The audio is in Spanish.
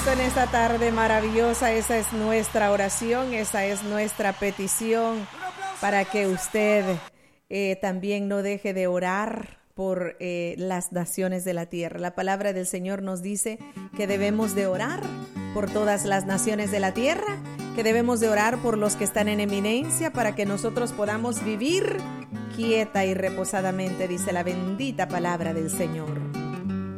eso en esta tarde maravillosa. Esa es nuestra oración, esa es nuestra petición para que usted también no deje de orar por las naciones de la tierra. La palabra del Señor nos dice que debemos de orar por todas las naciones de la tierra, que debemos de orar por los que están en eminencia para que nosotros podamos vivir quieta y reposadamente, dice la bendita palabra del Señor.